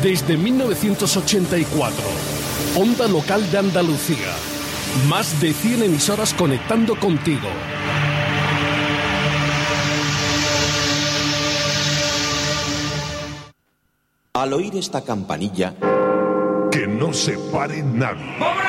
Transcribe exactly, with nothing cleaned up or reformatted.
Desde mil novecientos ochenta y cuatro, Onda Local de Andalucía. Más de cien emisoras conectando contigo. Al oír esta campanilla, que no se pare nadie.